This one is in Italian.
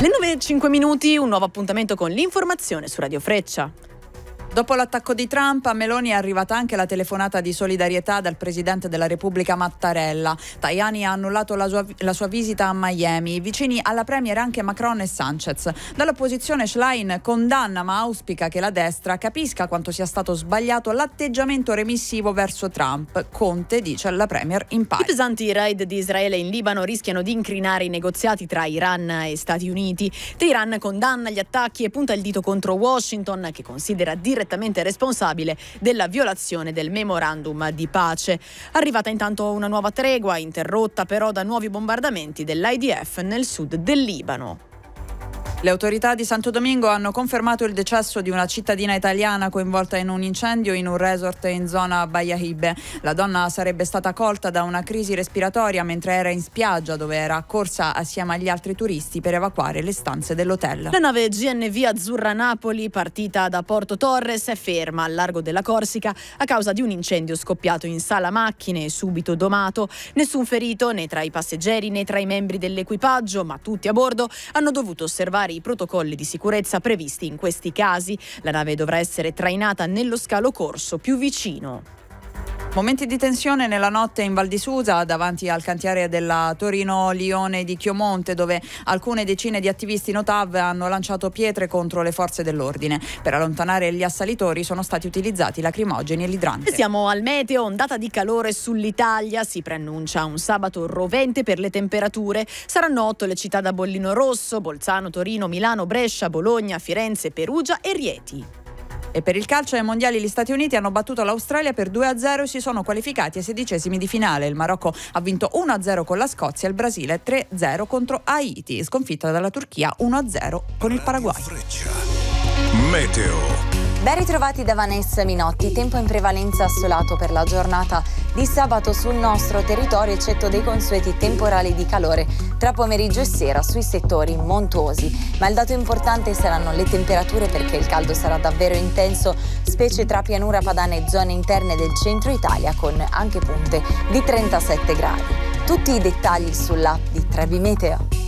Le 9:05, un nuovo appuntamento con l'informazione su Radio Freccia. Dopo l'attacco di Trump, a Meloni è arrivata anche la telefonata di solidarietà dal presidente della Repubblica Mattarella. Tajani ha annullato la sua visita a Miami. Vicini alla premier anche Macron e Sanchez. Dall'opposizione Schlein condanna ma auspica che la destra capisca quanto sia stato sbagliato l'atteggiamento remissivo verso Trump. Conte dice alla premier in pace. I pesanti raid di Israele in Libano rischiano di incrinare i negoziati tra Iran e Stati Uniti. Teheran condanna gli attacchi e punta il dito contro Washington, che considera direttamente responsabile della violazione del memorandum di pace. Arrivata intanto una nuova tregua, interrotta però da nuovi bombardamenti dell'IDF nel sud del Libano. Le autorità di Santo Domingo hanno confermato il decesso di una cittadina italiana coinvolta in un incendio in un resort in zona Baia Hibe. La donna sarebbe stata colta da una crisi respiratoria mentre era in spiaggia, dove era accorsa assieme agli altri turisti per evacuare le stanze dell'hotel. La nave GNV Azzurra Napoli, partita da Porto Torres, è ferma al largo della Corsica a causa di un incendio scoppiato in sala macchine e subito domato. Nessun ferito né tra i passeggeri né tra i membri dell'equipaggio, ma tutti a bordo hanno dovuto osservare i protocolli di sicurezza previsti in questi casi. La nave dovrà essere trainata nello scalo corso più vicino. Momenti di tensione nella notte in Val di Susa, davanti al cantiere della Torino-Lione di Chiomonte, dove alcune decine di attivisti Notav hanno lanciato pietre contro le forze dell'ordine. Per allontanare gli assalitori sono stati utilizzati lacrimogeni e l'idrante. Siamo al meteo, ondata di calore sull'Italia, si preannuncia un sabato rovente per le temperature. Saranno 8 le città da bollino rosso: Bolzano, Torino, Milano, Brescia, Bologna, Firenze, Perugia e Rieti. E per il calcio ai mondiali gli Stati Uniti hanno battuto l'Australia per 2-0 e si sono qualificati ai 16esimi di finale. Il Marocco ha vinto 1-0 con la Scozia e il Brasile 3-0 contro Haiti, sconfitta dalla Turchia 1-0 con il Paraguay. Meteo. Ben ritrovati da Vanessa Minotti. Tempo in prevalenza assolato per la giornata di sabato sul nostro territorio, eccetto dei consueti temporali di calore tra pomeriggio e sera sui settori montuosi. Ma il dato importante saranno le temperature, perché il caldo sarà davvero intenso, specie tra pianura padana e zone interne del centro Italia, con anche punte di 37 gradi. Tutti i dettagli sull'app di Trebi Meteo.